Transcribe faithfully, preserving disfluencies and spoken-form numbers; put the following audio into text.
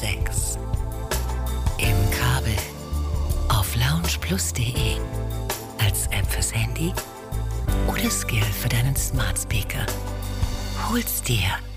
sechs. Im Kabel auf loungeplus punkt de, als App fürs Handy oder Skill für deinen Smart Speaker. Hol's dir